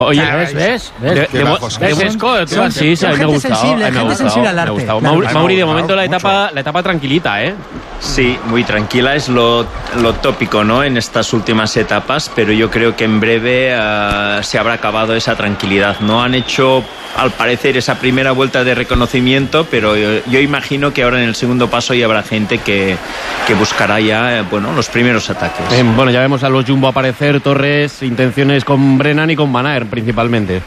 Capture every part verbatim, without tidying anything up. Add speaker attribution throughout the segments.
Speaker 1: Oye,
Speaker 2: ¿sabes? ¿ves? ¿ves?
Speaker 1: De, de, de, de, de Esco,
Speaker 2: son,
Speaker 1: sí, sí, a mí me ha gustado.
Speaker 2: sensible,
Speaker 1: a mí me ha
Speaker 2: gente sensible al arte.
Speaker 1: gustado. Mauri, Mauri, de momento la etapa, la etapa tranquilita, ¿eh?
Speaker 3: Sí, muy tranquila, es lo, lo tópico, ¿no? En estas últimas etapas, pero yo creo que en breve uh, se habrá acabado esa tranquilidad. No han hecho, al parecer, esa primera vuelta de reconocimiento, pero yo, yo imagino que ahora en el segundo paso ya habrá gente que, que buscará ya, eh, bueno, los primeros ataques.
Speaker 1: Eh, bueno, ya vemos a los Jumbo aparecer, Torres, intenciones con Brennan y con Van Aert principalmente.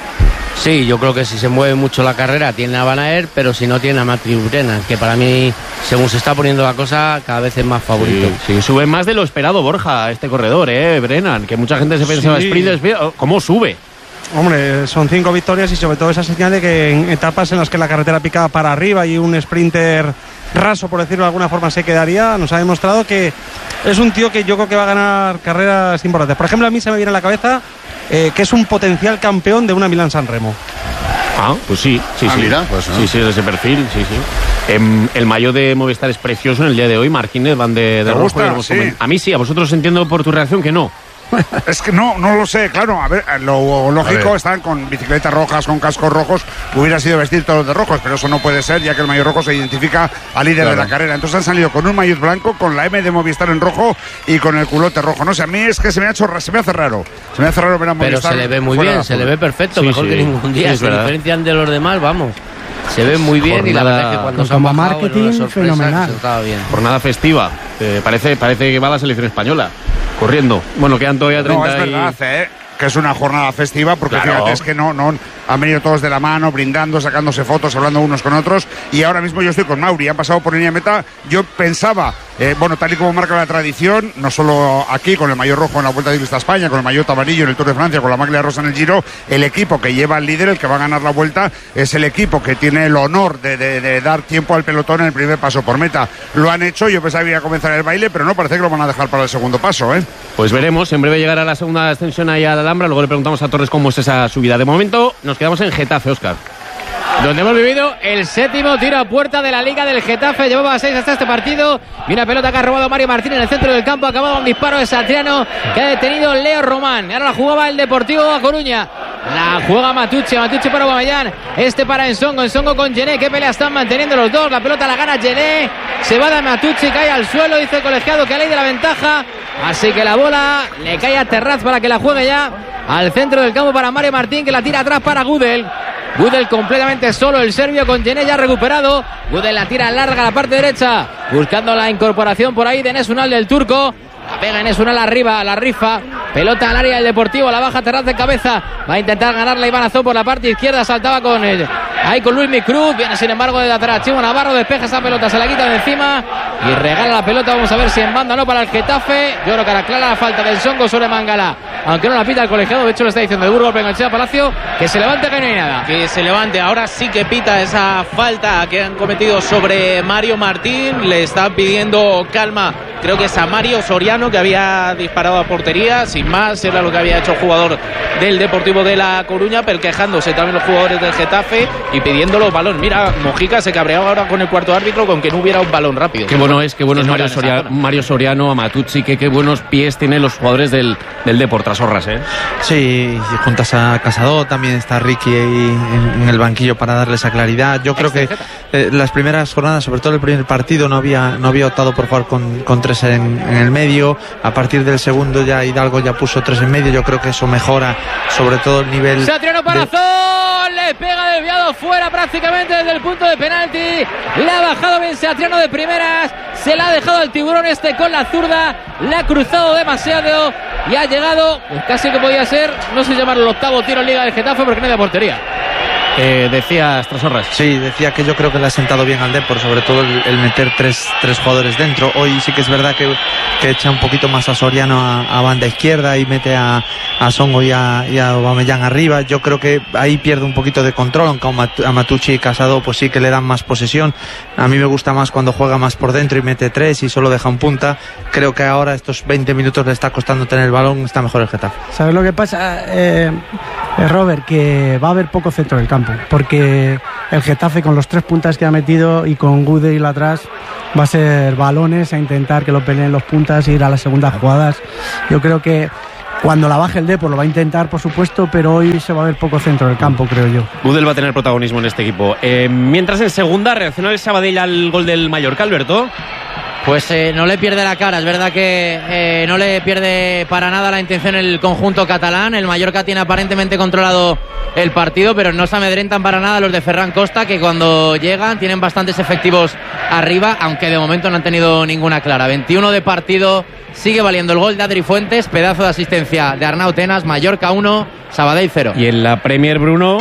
Speaker 2: Sí, yo creo que si se mueve mucho la carrera tiene a Van Aert, pero si no tiene a Matthew Brennan, que para mí, según se está poniendo la cosa, cada vez es más favorito.
Speaker 1: Sí, sí, sube más de lo esperado Borja, este corredor, eh, Brennan, que mucha gente se pensaba
Speaker 4: sí.
Speaker 1: sprint, ¿cómo sube?
Speaker 4: Hombre, son cinco victorias y sobre todo esa señal de que en etapas en las que la carretera pica para arriba y un sprinter raso, por decirlo de alguna forma, se quedaría, nos ha demostrado que es un tío que yo creo que va a ganar carreras importantes. Por ejemplo, a mí se me viene a la cabeza eh, que es un potencial campeón de una Milán-San Remo.
Speaker 1: Ah, pues sí, sí,
Speaker 5: ah,
Speaker 1: sí.
Speaker 5: Mira, pues, ¿no?
Speaker 1: Sí, sí, de ese perfil, sí, sí. Eh, el maillot de Movistar es precioso en el día de hoy, Marquínez, van de, de rojo.
Speaker 5: Gusta, sí.
Speaker 1: A mí sí, a vosotros entiendo por tu reacción que no.
Speaker 5: Es que no, no lo sé, claro, a ver, lo lógico están con bicicletas rojas, con cascos rojos, hubiera sido vestir todos de rojos, pero eso no puede ser, ya que el maillot rojo se identifica al líder claro. de la carrera. Entonces han salido con un maillot blanco, con la M de Movistar en rojo y con el culote rojo. No sé, a mí es que se me ha hecho, se me hace raro, se me hace raro ver a Movistar.
Speaker 2: Pero se le ve muy bien, se le ve perfecto, sí, mejor sí. que ningún día, sí, se verdad. diferencian de los demás, vamos. Se ve muy bien jornada, y la verdad es que cuando
Speaker 6: como marketing fenomenal.
Speaker 2: Bien.
Speaker 1: Jornada festiva, eh, parece, parece que va la selección española. Corriendo. Bueno, quedan todavía treinta.
Speaker 5: No, es verdad, y... ¿eh? Que es una jornada festiva, porque
Speaker 1: claro.
Speaker 5: fíjate, es que no, no han venido todos de la mano, brindando, sacándose fotos, hablando unos con otros, y ahora mismo yo estoy con Mauri, han pasado por línea de meta. Yo pensaba, eh, bueno, tal y como marca la tradición, no solo aquí con el maillot rojo en la Vuelta Ciclista a España, con el maillot amarillo en el Tour de Francia, con la maglia rosa en el Giro, el equipo que lleva al líder, el que va a ganar la Vuelta, es el equipo que tiene el honor de, de, de dar tiempo al pelotón en el primer paso por meta. Lo han hecho, yo pensaba que iba a comenzar el baile, pero no, parece que lo van a dejar para el segundo paso, ¿eh?
Speaker 1: Pues veremos, en breve llegará la segunda ascensión ahí a la Alhambra, luego le preguntamos a Torres cómo es esa subida. De momento nos quedamos en Getafe, Óscar,
Speaker 7: donde hemos vivido el séptimo tiro a puerta de la Liga del Getafe. Llevaba seis hasta este partido. Y una pelota que ha robado Mario Martín en el centro del campo. Ha acabado un disparo de Satriano que ha detenido Leo Román. Ahora la jugaba el Deportivo A Coruña. La juega Matucci. Matucci para Aubameyang. Este para Ensongo. Ensongo con Gené. Qué pelea están manteniendo los dos. La pelota la gana Gené. Se va de Matucci. Cae al suelo. Dice el colegiado que ha ley de la ventaja. Así que la bola le cae a Terraz para que la juegue ya al centro del campo para Mario Martín, que la tira atrás para Gudel. Gudel completamente solo, el serbio con Gené ya recuperado. Gudel la tira larga a la parte derecha, buscando la incorporación por ahí de Enes Unal del turco. La pega Enes Unal arriba, la rifa. Pelota al área del Deportivo, la baja Terraz de cabeza. Va a intentar ganarla Iván Azón por la parte izquierda. Saltaba con el, ahí con Luis Micruz. Viene sin embargo de atrás Chimo Navarro, despeja esa pelota, se la quita de encima y regala la pelota. Vamos a ver si en banda o no para el Getafe. Yo creo que era clara la falta del Songo sobre Mangala, aunque no la pita el colegiado. De hecho lo está diciendo el Burgos, Bengochea Palacio, que se levante, que no hay nada.
Speaker 8: Que se levante, ahora sí que pita esa falta que han cometido sobre Mario Martín. Le están pidiendo calma, creo que es a Mario Soriano, que había disparado a portería. Sin más, era lo que había hecho el jugador del Deportivo de La Coruña, pero quejándose también los jugadores del Getafe y pidiendo los balón. Mira, Mojica se cabreaba ahora con el cuarto árbitro con que no hubiera un balón rápido.
Speaker 1: Qué bueno es, qué bueno es Mario Soriano, Mario Soriano, a Matucci, que qué buenos pies tienen los jugadores del, del Depor, Trasorras, ¿eh?
Speaker 9: Sí, juntas a Casado, también está Ricky ahí en, en el banquillo para darle esa claridad. Yo creo que eh, las primeras jornadas, sobre todo el primer partido, no había, no había optado por jugar con, con tres en, en el medio. A partir del segundo ya Hidalgo ya puso tres en medio. Yo creo que eso mejora sobre todo el nivel.
Speaker 7: Satriano para de... Azón, le pega desviado fuera prácticamente desde el punto de penalti. Le ha bajado bien Satriano de primeras, se la ha dejado al tiburón este con la zurda, le ha cruzado demasiado y ha llegado, pues casi que podía ser, no sé llamarlo el octavo tiro en Liga del Getafe porque no hay de portería.
Speaker 1: Eh, decías, Trasorras.
Speaker 9: Sí, decía que yo creo que le ha sentado bien al Depor, sobre todo el, el meter tres, tres jugadores dentro. Hoy sí que es verdad que, que echa un poquito más a Soriano a, a banda izquierda y mete a, a Songo y a, y a Aubameyang arriba. Yo creo que ahí pierde un poquito de control, aunque a Matucci y Casado pues sí que le dan más posesión. A mí me gusta más cuando juega más por dentro y mete tres y solo deja un punta. Creo que ahora estos veinte minutos le está costando tener el balón, está mejor el Getafe.
Speaker 6: ¿Sabes lo que pasa, eh, Robert? Que va a haber poco centro del campo, porque el Getafe con los tres puntas que ha metido y con Gudel atrás va a ser balones a intentar que lo peleen los puntas e ir a las segundas jugadas. Yo creo que Cuando la baje el Depor lo va a intentar, por supuesto, pero hoy se va a ver poco centro del campo, creo yo.
Speaker 1: Gudel va a tener protagonismo en este equipo. Eh, mientras en segunda reacciona el Sabadell al gol del Mallorca, Alberto.
Speaker 7: Pues eh, no le pierde la cara, es verdad que eh, no le pierde para nada la intención el conjunto catalán. El Mallorca tiene aparentemente controlado el partido, pero no se amedrentan para nada los de Ferran Costa, que cuando llegan tienen bastantes efectivos arriba, aunque de momento no han tenido ninguna clara. veintiuno de partido, sigue valiendo el gol de Adri Fuentes, pedazo de asistencia de Arnau Tenas. Mallorca uno, Sabadell cero.
Speaker 1: Y en la Premier, Bruno,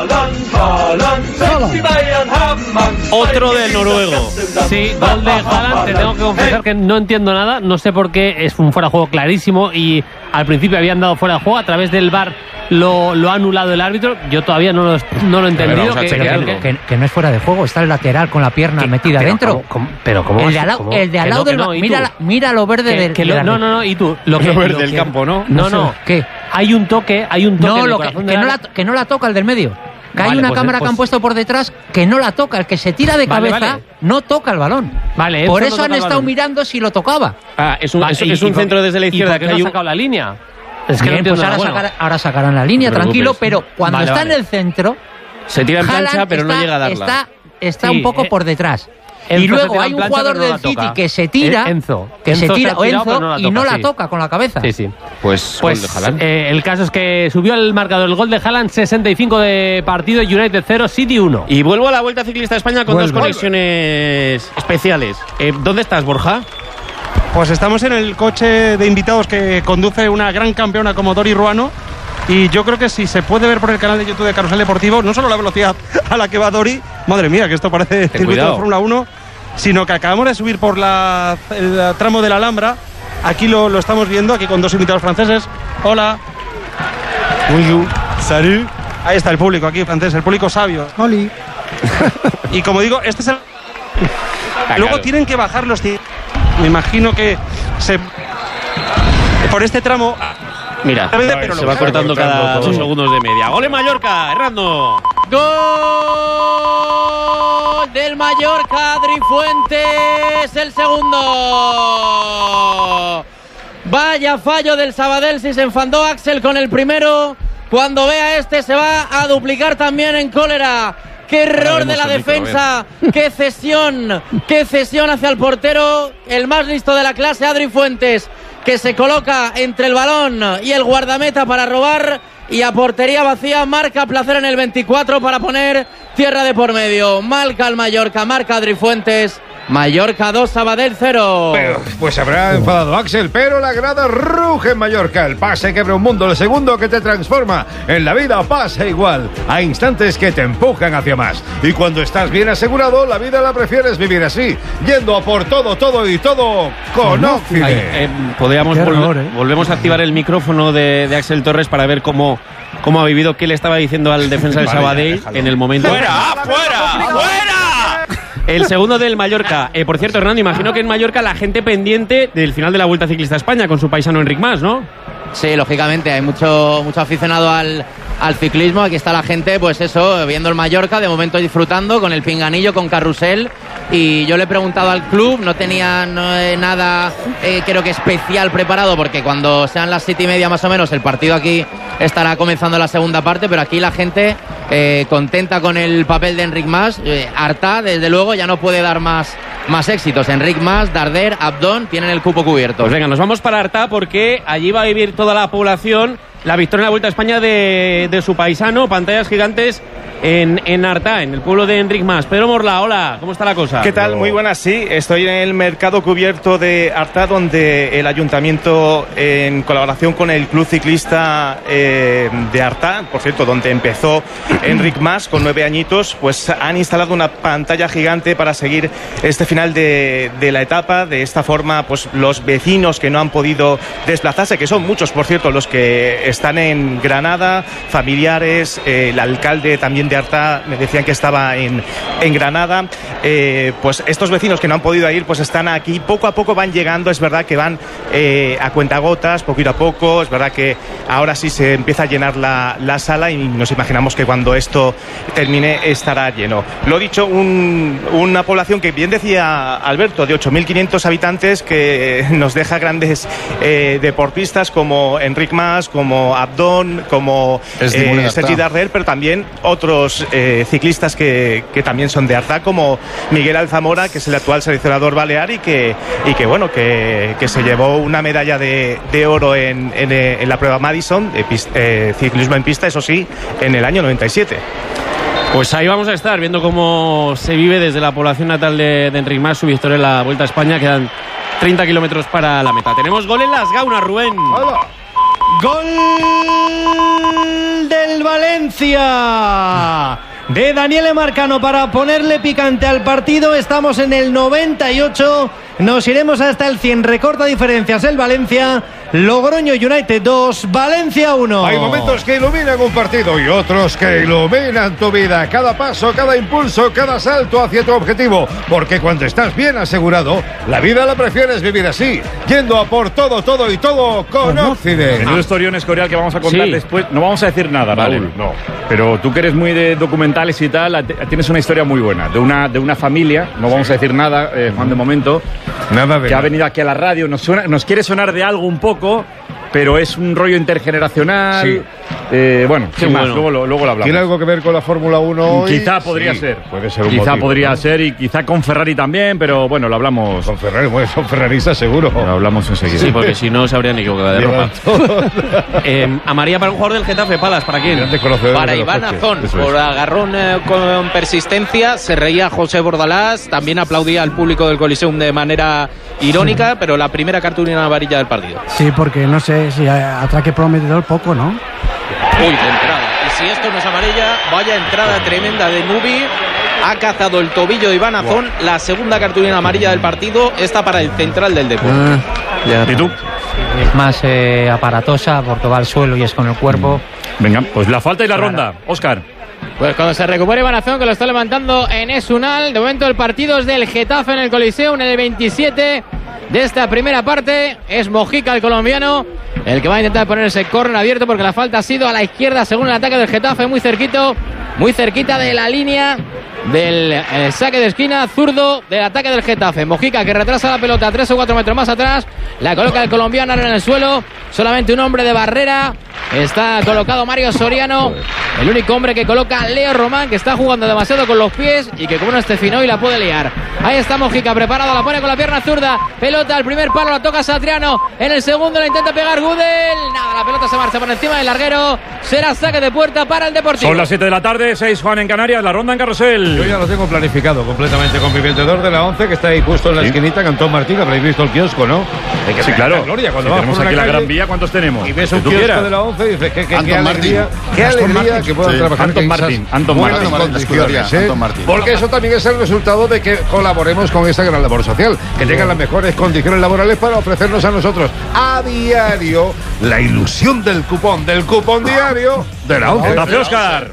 Speaker 1: otro del noruego.
Speaker 10: Sí, gol de Haaland. Te tengo que confesar que no entiendo nada, no sé por qué, es un fuera de juego clarísimo y al principio habían dado fuera de juego, a través del V A R lo, lo ha anulado el árbitro, yo todavía no lo, no lo he entendido.
Speaker 11: Que, que, que, que no es fuera de juego, está el lateral con la pierna
Speaker 10: ¿Qué?
Speaker 11: metida
Speaker 10: pero,
Speaker 11: dentro.
Speaker 10: ¿cómo, cómo, pero ¿cómo
Speaker 11: el de
Speaker 10: vas,
Speaker 11: al lado,
Speaker 10: cómo?
Speaker 11: el de al lado
Speaker 10: no,
Speaker 11: del
Speaker 10: no,
Speaker 11: mira, la, mira lo verde
Speaker 10: que,
Speaker 11: del,
Speaker 10: que
Speaker 11: de
Speaker 10: lo, no, no, no, y tú lo que
Speaker 1: lo verde
Speaker 10: lo
Speaker 1: del
Speaker 10: que,
Speaker 1: campo, ¿no?
Speaker 10: No, no,
Speaker 11: no. ¿Qué?
Speaker 10: Hay un toque, hay un toque
Speaker 11: no,
Speaker 10: en el
Speaker 11: lo que,
Speaker 10: corazón
Speaker 11: que,
Speaker 10: de
Speaker 11: no
Speaker 10: la...
Speaker 11: la, que no la toca el del medio. Que
Speaker 10: vale,
Speaker 11: hay una
Speaker 10: pues,
Speaker 11: cámara
Speaker 10: pues,
Speaker 11: que han puesto por detrás que no la toca, el que se tira de
Speaker 10: vale,
Speaker 11: cabeza
Speaker 10: vale.
Speaker 11: no toca el balón.
Speaker 10: Vale,
Speaker 11: por
Speaker 10: no
Speaker 11: eso
Speaker 10: toca
Speaker 11: han
Speaker 10: el
Speaker 11: estado
Speaker 10: balón.
Speaker 11: mirando si lo tocaba.
Speaker 1: Ah, es un,
Speaker 10: Vale,
Speaker 1: es,
Speaker 10: y,
Speaker 1: es un
Speaker 10: y,
Speaker 1: centro desde la izquierda
Speaker 10: ¿y
Speaker 1: que
Speaker 10: no
Speaker 1: hay
Speaker 10: ha
Speaker 1: un...
Speaker 10: sacado la línea? Es que
Speaker 11: Bien,
Speaker 10: no
Speaker 11: pues
Speaker 10: entiendo
Speaker 11: ahora,
Speaker 10: nada.
Speaker 11: sacar, ahora sacarán la línea,
Speaker 1: No te
Speaker 11: tranquilo,
Speaker 1: preocupes.
Speaker 11: pero cuando
Speaker 10: Vale,
Speaker 11: está
Speaker 10: vale.
Speaker 11: en el centro,
Speaker 1: Se tira en plancha,
Speaker 11: Haaland
Speaker 1: pero
Speaker 11: está,
Speaker 1: no llega a darla.
Speaker 11: Está, está
Speaker 10: Sí,
Speaker 11: un poco
Speaker 10: eh,
Speaker 11: por detrás.
Speaker 10: Enzo
Speaker 11: Y
Speaker 10: se
Speaker 11: luego
Speaker 10: tira
Speaker 11: hay
Speaker 10: en
Speaker 11: un
Speaker 10: plancha,
Speaker 11: jugador
Speaker 10: pero no
Speaker 11: del
Speaker 10: la
Speaker 11: City
Speaker 10: toca.
Speaker 11: que se tira,
Speaker 10: Eh, Enzo.
Speaker 11: que
Speaker 10: Enzo
Speaker 11: se
Speaker 10: se
Speaker 11: tira,
Speaker 10: ha
Speaker 11: o
Speaker 10: tirado,
Speaker 11: Enzo,
Speaker 10: pero no la
Speaker 11: y no
Speaker 10: toca,
Speaker 11: la
Speaker 10: sí.
Speaker 11: toca con la cabeza.
Speaker 10: Sí, sí.
Speaker 1: Pues,
Speaker 10: Pues
Speaker 1: gol de Haaland.
Speaker 10: eh, el caso es que subió el marcador el gol de Haaland, sesenta y cinco de partido, United cero, City uno.
Speaker 1: Y vuelvo a la Vuelta Ciclista a España con
Speaker 4: Vuelve.
Speaker 1: dos conexiones especiales. Eh, ¿Dónde estás, Borja?
Speaker 4: Pues estamos en el coche de invitados que conduce una gran campeona como Dori Ruano. Y yo creo que si se puede ver por el canal de YouTube de Carrusel Deportivo, no solo la velocidad a la que va Dori, madre mía, que esto parece circuito
Speaker 1: cuidado.
Speaker 4: de Fórmula uno, sino que acabamos de subir por la, el tramo de la Alhambra. Aquí lo, lo estamos viendo, aquí con dos invitados franceses. Hola. Bonjour. Salut. Ahí está el público aquí francés, el público sabio.
Speaker 6: Oli.
Speaker 4: Y como digo, este es el...
Speaker 1: Ah,
Speaker 4: Luego
Speaker 1: claro.
Speaker 4: tienen que bajar los... ti- Me imagino que se... Por este tramo...
Speaker 1: Mira,
Speaker 4: Pero
Speaker 1: se
Speaker 4: lo
Speaker 1: va
Speaker 4: está
Speaker 1: cortando cada
Speaker 5: cortando
Speaker 1: dos
Speaker 5: todo.
Speaker 1: segundos de media. ¡Gol en Mallorca! ¡Errando!
Speaker 7: Gol del Mallorca, Adri Fuentes, el segundo. Vaya fallo del Sabadell, si se enfadó Axel con el primero. Cuando vea este se va a duplicar también en cólera. ¡Qué error de la defensa! ¡Qué cesión! ¡Qué cesión hacia el portero! El más listo de la clase, Adri Fuentes, que se coloca entre el balón y el guardameta para robar, y a portería vacía marca Placer en el veinticuatro para poner tierra de por medio. Marca el Mallorca, marca Adri Fuentes. Mallorca dos, Sabadell cero.
Speaker 12: Pero, pues habrá enfadado Axel, pero la grada ruge en Mallorca. El pase quebra un mundo, el segundo que te transforma. En la vida pasa igual. Hay instantes que te empujan hacia más. Y cuando estás bien asegurado, la vida la prefieres vivir así, yendo a por todo, todo y todo con Óptime.
Speaker 1: Ay, eh, podríamos
Speaker 6: Qué
Speaker 1: vol-
Speaker 6: error, ¿eh?
Speaker 1: volvemos a activar el micrófono de, de Axel Torres para ver cómo, cómo ha vivido, qué le estaba diciendo al defensa del
Speaker 12: Vale, ya,
Speaker 1: Sabadell
Speaker 12: déjalo.
Speaker 1: en el momento.
Speaker 12: ¡Fuera,
Speaker 1: fuera, fuera! El segundo del Mallorca. Eh, por cierto, Hernando, imagino que en Mallorca la gente pendiente del final de la Vuelta Ciclista a España con su paisano Enric Mas, ¿no?
Speaker 7: Sí, lógicamente, hay mucho, mucho aficionado al, al ciclismo. Aquí está la gente, pues eso, viendo el Mallorca, de momento disfrutando con el pinganillo, con carrusel. Y yo le he preguntado al club, no tenían eh, nada, eh, creo que especial preparado, porque cuando sean las siete y media más o menos, el partido aquí estará comenzando la segunda parte, pero aquí la gente eh, contenta con el papel de Enric Mas. Eh, Artà, desde luego, ya no puede dar más, más éxitos. Enric Mas, Darder, Abdón tienen el cupo cubierto.
Speaker 1: Pues venga, nos vamos para Artà porque allí va a vivir toda la población la victoria en la Vuelta a España de, de su paisano. Pantallas gigantes en, en Artà, en el pueblo de Enric Mas. Pedro Morla, hola, ¿cómo está la cosa?
Speaker 13: ¿Qué tal? Muy buenas, sí. Estoy en el mercado cubierto de Artà, donde el ayuntamiento, en colaboración con el club ciclista eh, de Artà, por cierto, donde empezó Enric Mas con nueve añitos, pues han instalado una pantalla gigante para seguir este final de, de la etapa. De esta forma, pues los vecinos que no han podido desplazarse, que son muchos, por cierto, los que están en Granada, familiares, eh, el alcalde también de Artá me decían que estaba en, en Granada. Eh, pues estos vecinos que no han podido ir, pues están aquí, poco a poco van llegando, es verdad que van eh, a cuentagotas, poquito a poco, es verdad que ahora sí se empieza a llenar la, la sala y nos imaginamos que cuando esto termine estará lleno. Lo dicho, un, una población que bien decía Alberto, de ocho mil quinientos habitantes, que nos deja grandes eh, deportistas como Enric Mas, como Abdón, como eh, Sergi Darder, pero también otros eh, ciclistas que, que también son de Artá, como Miguel Alzamora, que es el actual seleccionador balear y que, y que bueno, que, que se llevó una medalla de, de oro en, en, en la prueba Madison, de pista, eh, ciclismo en pista, eso sí, en el año noventa y siete.
Speaker 1: Pues ahí vamos a estar viendo cómo se vive desde la población natal de, de Enric Mas su victoria en la Vuelta a España. Quedan treinta kilómetros para la meta. Tenemos gol en las Gaunas, Rubén.
Speaker 14: ¡Hola! Gol del Valencia de Daniele Marcano para ponerle picante al partido. Estamos en el noventa y ocho. Nos iremos hasta el cien. Recorta diferencias el Valencia. Logroño United dos, Valencia uno.
Speaker 12: Hay momentos que iluminan un partido y otros que iluminan tu vida. Cada paso, cada impulso, cada salto hacia tu objetivo. Porque cuando estás bien asegurado, la vida la prefieres vivir así, yendo a por todo, todo y todo con Occident.
Speaker 15: Menudo historión escorial que vamos a contar
Speaker 12: Sí.
Speaker 15: después. No vamos a decir nada,
Speaker 12: Vale.
Speaker 15: Raúl. No. Pero tú que eres muy de documentales y tal, tienes una historia muy buena. De una, de una familia, no vamos a decir nada, eh, Juan, de momento.
Speaker 12: Nada de
Speaker 15: Que ha
Speaker 12: nada.
Speaker 15: venido aquí a la radio. Nos, suena, nos quiere sonar de algo un poco, pero es un rollo intergeneracional.
Speaker 12: Sí.
Speaker 15: Eh, bueno,
Speaker 12: Qué
Speaker 15: sin más,
Speaker 12: bueno.
Speaker 15: luego, lo- luego lo hablamos.
Speaker 12: ¿Tiene algo que ver con la Fórmula uno hoy?
Speaker 15: Quizá podría
Speaker 12: Sí,
Speaker 15: ser.
Speaker 12: Puede ser un
Speaker 15: Quizá
Speaker 12: motivo,
Speaker 15: podría
Speaker 12: ¿no?
Speaker 15: ser y quizá con Ferrari también, pero bueno, lo hablamos.
Speaker 12: Con Ferrari, bueno, son ferraristas seguro.
Speaker 15: Lo hablamos enseguida.
Speaker 1: Sí, porque si no se habrían equivocado de ropa. eh, Amarilla para un jugador del Getafe, Palas, ¿para quién?
Speaker 8: Para Iván Azón, por agarrón eh, con persistencia, se reía José Bordalás, también aplaudía al público del Coliseum de manera irónica, pero la primera cartulina amarilla del partido.
Speaker 6: Sí, porque no sé si atraque prometedor poco, ¿no?
Speaker 8: Uy, de entrada. Y si esto no es amarilla, vaya entrada tremenda de Nubi. Ha cazado el tobillo de Iván Azón. La segunda cartulina amarilla del partido está para el central del deporte.
Speaker 15: Ah, ¿Y tú?
Speaker 11: Es más eh, aparatosa porque va al suelo y es con el cuerpo.
Speaker 15: Venga, pues la falta y la ronda. Óscar.
Speaker 7: Pues cuando se recupere Iván Azón, que lo está levantando en Esunal. De momento el partido es del Getafe en el Coliseum, en el veintisiete de esta primera parte. Es Mojica, el colombiano, el que va a intentar poner ese córner abierto, porque la falta ha sido a la izquierda según el ataque del Getafe, muy cerquito, muy cerquita de la línea del eh, saque de esquina zurdo del ataque del Getafe. Mojica, que retrasa la pelota tres o cuatro metros más atrás, la coloca el colombiano ahora en el suelo, solamente un hombre de barrera. Está colocado Mario Soriano, el único hombre que coloca Leo Román, que está jugando demasiado con los pies y que como no esté fino y la puede liar. Ahí está Mojica, preparado, la pone con la pierna zurda, pelota al primer palo, la toca Satriano, en el segundo la intenta pegar Gudel, nada, la pelota se marcha por encima del larguero, será saque de puerta para el Deportivo.
Speaker 15: Son las siete de la tarde, seis Juan en Canarias, la ronda en Carrusel.
Speaker 12: Yo ya lo tengo planificado completamente con mi vendedor de la once, que está ahí justo en la esquinita, Cantón Martín, habréis visto el kiosco, ¿no? Hay que
Speaker 15: Sí,
Speaker 12: pegar
Speaker 15: claro.
Speaker 12: la gloria cuando
Speaker 15: Si
Speaker 12: vas
Speaker 15: tenemos
Speaker 12: por una
Speaker 15: aquí la
Speaker 12: calle
Speaker 15: Gran Vía, ¿cuántos tenemos?
Speaker 12: y ves
Speaker 15: Que
Speaker 12: un
Speaker 15: tú
Speaker 12: kiosco
Speaker 15: quieras.
Speaker 12: de la once y dices, qué, qué, qué
Speaker 16: Anton
Speaker 12: alegría,
Speaker 16: Martín.
Speaker 12: qué
Speaker 16: Aston
Speaker 12: alegría
Speaker 16: Martin.
Speaker 12: que puedan
Speaker 16: Sí.
Speaker 12: trabajar
Speaker 15: Anton
Speaker 12: en esas
Speaker 15: Martin, Anton
Speaker 12: buenas
Speaker 15: Martin.
Speaker 12: condiciones, ¿eh?
Speaker 16: Anton Martin.
Speaker 12: Porque eso también es el resultado de que colaboremos con esta gran labor social, que tengan las mejores condiciones laborales para ofrecernos a nosotros a diario la ilusión del cupón, del cupón diario de la once.
Speaker 15: Getafe, Óscar.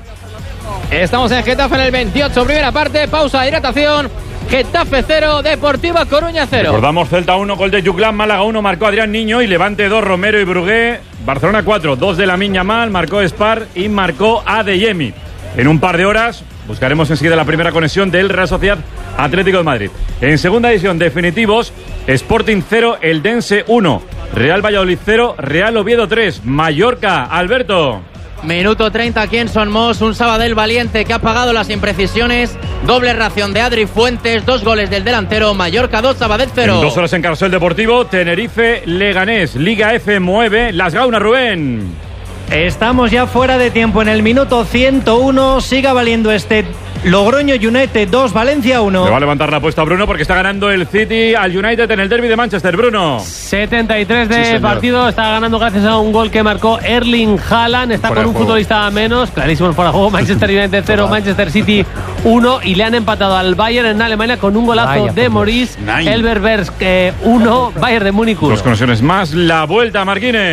Speaker 7: Estamos en Getafe en el veintiocho, primera parte, pausa de hidratación. Getafe cero, Deportiva Coruña cero.
Speaker 15: Recordamos Celta uno, gol de Yuclán, Málaga uno, marcó Adrián Niño y Levante dos, Romero y Brugué. Barcelona cuatro, dos de Lamine Yamal, marcó Spar y marcó Adeyemi. En un par de horas buscaremos enseguida la primera conexión del Real Sociedad Atlético de Madrid. En segunda edición, definitivos, Sporting cero, Eldense uno, Real Valladolid cero, Real Oviedo tres, Mallorca, Alberto.
Speaker 11: Minuto treinta aquí en Son Mos, un Sabadell valiente que ha pagado las imprecisiones. Doble ración de Adri Fuentes, dos goles del delantero. Mallorca dos, Sabadell cero.
Speaker 15: En dos horas en Carrusel Deportivo, Tenerife, Leganés, Liga F mueve, Las Gaunas, Rubén.
Speaker 14: Estamos ya fuera de tiempo en el minuto ciento uno. Siga valiendo este Logroño United dos, Valencia uno.
Speaker 15: Le va a levantar la apuesta Bruno porque está ganando el City al United en el derbi de Manchester. Bruno.
Speaker 10: setenta y tres de
Speaker 15: Sí, señor.
Speaker 10: partido, está ganando gracias a un gol que marcó Erling Haaland, está
Speaker 15: Fuera
Speaker 10: con
Speaker 15: de
Speaker 10: un
Speaker 15: juego.
Speaker 10: futbolista menos, clarísimo el fuera de juego, Manchester United cero, Manchester City uno, y le han empatado al Bayern en Alemania con un golazo
Speaker 11: Vaya,
Speaker 10: de
Speaker 11: por Dios.
Speaker 10: Maurice
Speaker 15: Nine.
Speaker 10: Elberberg uno, Bayern de Múnich uno.
Speaker 15: Dos conexiones más, la vuelta, Marquínez.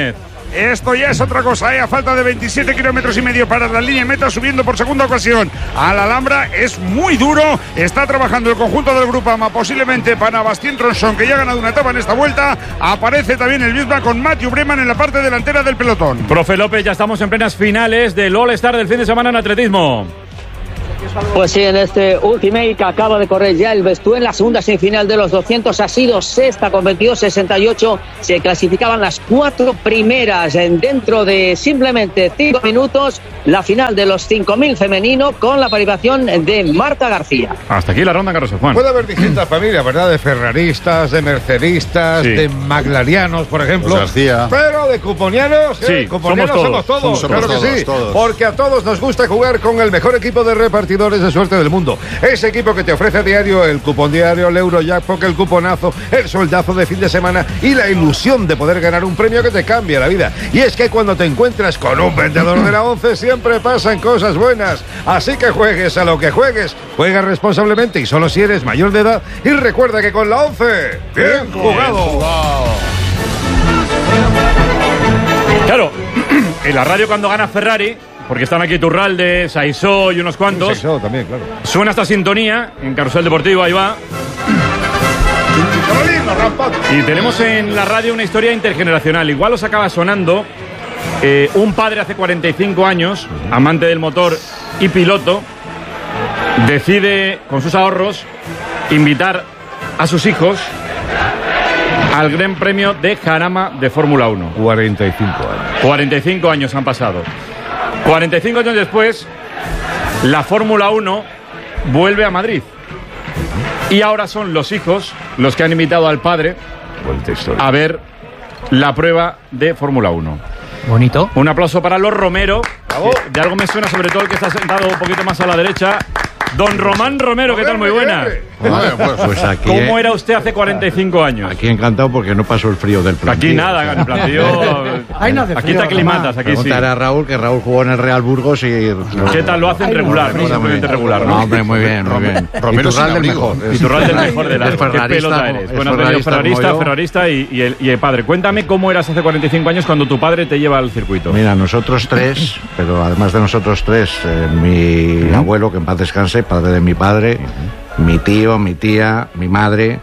Speaker 5: esto ya es otra cosa, ¿eh? A falta de veintisiete kilómetros y medio para la línea de meta, subiendo por segunda ocasión a la Alhambra, es muy duro. Está trabajando el conjunto del Grupama, posiblemente para Bastien Tronson, que ya ha ganado una etapa en esta vuelta. Aparece también el Bismarck con Matthew Breman en la parte delantera del pelotón.
Speaker 15: Profe López, ya estamos en plenas finales del All-Star del fin de semana en atletismo.
Speaker 16: Pues sí, en este Ultimate que acaba de correr ya el Bestué en la segunda semifinal de los doscientos, ha sido sexta con veintidós sesenta y ocho. Se clasificaban las cuatro primeras en dentro de simplemente cinco minutos. La final de los cinco mil femenino con la participación de Marta García.
Speaker 15: Hasta aquí la ronda, Carlos Juan.
Speaker 12: Puede haber distintas familias, ¿verdad? De ferraristas, de mercedistas, sí. de maglarianos, por ejemplo.
Speaker 17: Pues García.
Speaker 12: Pero de cuponianos,
Speaker 15: sí,
Speaker 12: ¿eh? Cuponianos somos todos. Somos todos,
Speaker 17: somos
Speaker 12: claro
Speaker 17: todos,
Speaker 12: que sí.
Speaker 17: Todos.
Speaker 12: Porque a todos nos gusta jugar con el mejor equipo de repartidores de suerte del mundo. Ese equipo que te ofrece a diario el cupón diario, el Eurojackpot, el cuponazo, el soldazo de fin de semana y la ilusión de poder ganar un premio que te cambia la vida. Y es que cuando te encuentras con un vendedor de la once siempre pasan cosas buenas. Así que juegues a lo que juegues, juega responsablemente y solo si eres mayor de edad. Y recuerda que con la once, bien jugado. Bien jugado.
Speaker 15: Claro, en la radio cuando gana Ferrari, porque están aquí Turralde, Saisó y unos cuantos.
Speaker 12: Saisó también, claro.
Speaker 15: Suena esta sintonía en Carrusel Deportivo, ahí va. Y tenemos en la radio una historia intergeneracional. Igual os acaba sonando. Eh, un padre hace cuarenta y cinco años, amante del motor y piloto, decide con sus ahorros invitar a sus hijos al Gran Premio de Jarama de Fórmula uno.
Speaker 12: cuarenta y cinco años.
Speaker 15: cuarenta y cinco años han pasado. cuarenta y cinco años después, la Fórmula uno vuelve a Madrid. Y ahora son los hijos los que han invitado al padre a ver la prueba de Fórmula uno.
Speaker 7: Bonito.
Speaker 15: Un aplauso para los Romero. Que de algo me suena, sobre todo el que está sentado un poquito más a la derecha. Don Román Romero, ¿qué tal? Muy buena.
Speaker 17: Bueno, pues, pues aquí,
Speaker 15: ¿Cómo era usted hace cuarenta y cinco años?
Speaker 17: Aquí encantado porque no pasó el frío del plantío.
Speaker 15: Aquí nada, en el plantío.
Speaker 6: Ay, no, de
Speaker 15: aquí
Speaker 6: frío,
Speaker 15: te aclimatas, aquí sí.
Speaker 17: Preguntar a Raúl, que Raúl jugó en el Real Burgos y...
Speaker 15: ¿Qué tal lo hacen? Regular, no simplemente regular, ¿no?
Speaker 17: No, hombre, muy bien, muy bien.
Speaker 12: Romero
Speaker 17: Iturralde
Speaker 12: del
Speaker 17: mejor.
Speaker 15: Iturralde del mejor de la... ¿Qué pelota eres?
Speaker 17: Es
Speaker 15: Bueno, has venido ferrarista, ferrarista y, y, el, y el padre. Cuéntame cómo eras hace cuarenta y cinco años cuando tu padre te lleva al circuito.
Speaker 17: Mira, nosotros tres, pero además de nosotros tres, eh, mi uh-huh. abuelo, que en paz descanse, padre de mi padre, uh-huh. mi tío, mi tía, mi madre,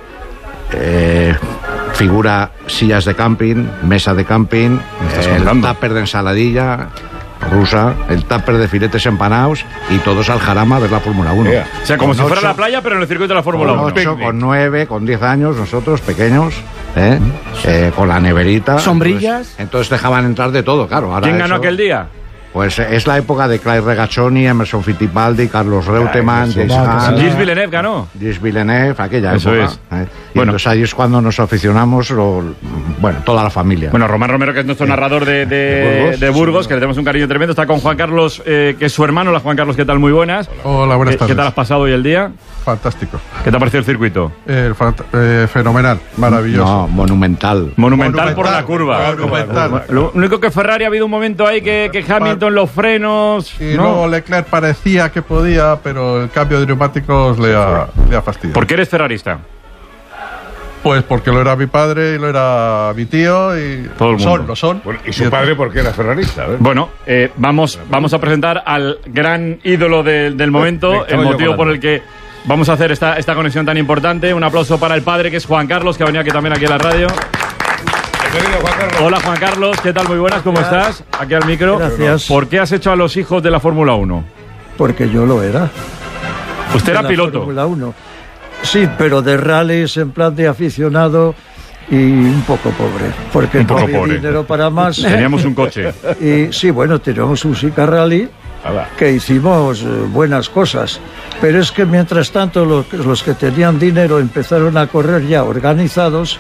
Speaker 17: eh, figura sillas de camping, mesa de camping, eh, el tupper de ensaladilla rusa, el tupper de filetes empanados y todos al Jarama a ver la Fórmula uno.
Speaker 15: Yeah. O sea, como con si fuera ocho, la playa, pero en el circuito de la Fórmula uno.
Speaker 17: Con ocho, con nueve, con diez años, nosotros pequeños, ¿eh? Eh, con la neverita.
Speaker 6: Sombrillas.
Speaker 17: Entonces, entonces dejaban entrar de todo, claro. Ahora
Speaker 15: ¿Quién ganó
Speaker 17: eso,
Speaker 15: aquel día?
Speaker 17: Pues es la época de Clay Regazzoni, Emerson Fittipaldi, Carlos Reutemann, James Hunt.
Speaker 15: Gilles Villeneuve ganó.
Speaker 17: Gilles Villeneuve, aquella
Speaker 15: Eso
Speaker 17: época.
Speaker 15: Es.
Speaker 17: ¿eh? Y bueno, entonces ahí es cuando nos aficionamos, lo, bueno, toda la familia.
Speaker 15: Bueno, Román Romero, que es nuestro narrador de, de, de Burgos, de Burgos sí, que le tenemos un cariño tremendo, está con Juan Carlos, eh, que es su hermano. Hola, Juan Carlos, ¿qué tal? Muy buenas.
Speaker 18: Hola, buenas tardes.
Speaker 15: ¿Qué tal has pasado hoy el día?
Speaker 18: Fantástico.
Speaker 15: ¿Qué te ha parecido el circuito?
Speaker 18: Eh, eh, fenomenal, maravilloso.
Speaker 17: No, monumental.
Speaker 15: Monumental. Monumental por la curva.
Speaker 18: Monumental.
Speaker 15: Lo único que Ferrari ha habido un momento ahí que, que Hamilton los frenos.
Speaker 18: Y
Speaker 15: ¿no?
Speaker 18: luego Leclerc parecía que podía, pero el cambio de neumáticos le ha, le ha fastidiado.
Speaker 15: ¿Por qué eres ferrarista?
Speaker 18: Pues porque lo era mi padre y lo era mi tío y
Speaker 15: todo el mundo.
Speaker 18: Son, lo son.
Speaker 12: Bueno, ¿y su y padre por qué era ferrarista? A ver.
Speaker 15: Bueno, eh, vamos, vamos a presentar al gran ídolo de, del momento, el motivo por el que vamos a hacer esta, esta conexión tan importante. Un aplauso para el padre, que es Juan Carlos, que ha venido aquí también aquí a la radio.
Speaker 12: Bienvenido, Juan Carlos.
Speaker 15: Hola, Juan Carlos, ¿qué tal? Muy buenas, ¿cómo estás? Aquí al micro.
Speaker 19: Gracias.
Speaker 15: ¿Por qué has hecho a los hijos de la Fórmula uno?
Speaker 19: Porque yo lo era.
Speaker 15: ¿Usted era piloto?
Speaker 19: Fórmula uno. Sí, pero de rallies en plan de aficionado y un poco pobre. Porque
Speaker 15: un poco
Speaker 19: no había
Speaker 15: pobre.
Speaker 19: dinero para más.
Speaker 15: Teníamos un coche.
Speaker 19: Y sí, bueno, teníamos un Sica Rally que hicimos eh, buenas cosas. Pero es que mientras tanto los, los que tenían dinero empezaron a correr ya organizados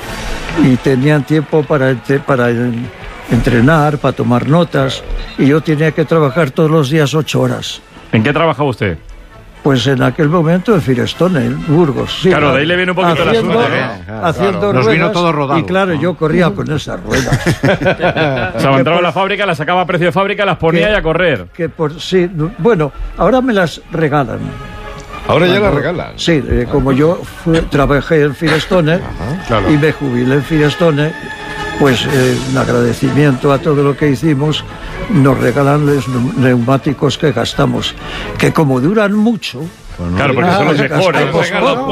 Speaker 19: y tenían tiempo para, para entrenar, para tomar notas. Y yo tenía que trabajar todos los días ocho horas.
Speaker 15: ¿En qué trabajaba usted?
Speaker 19: Pues en aquel momento en Firestone, en Burgos. Sí,
Speaker 15: claro, de ahí le viene un poquito
Speaker 19: haciendo,
Speaker 15: el asunto. ¿eh?
Speaker 19: Claro, haciendo
Speaker 17: claro.
Speaker 19: ruedas.
Speaker 17: Nos vino todo rodado.
Speaker 19: Y claro, yo corría con esas ruedas.
Speaker 15: O sea, entraba a la fábrica, las sacaba a precio de fábrica, las ponía
Speaker 19: que,
Speaker 15: y a correr.
Speaker 19: Que por sí, bueno, ahora me las regalan.
Speaker 12: Ahora ya las regalan.
Speaker 19: Sí, eh, como yo fui, trabajé en Firestone claro. y me jubilé en Firestone, pues eh, en agradecimiento a todo lo que hicimos, nos regalan los neumáticos que gastamos, que como duran mucho.
Speaker 15: Pues no, claro, porque son los mejores.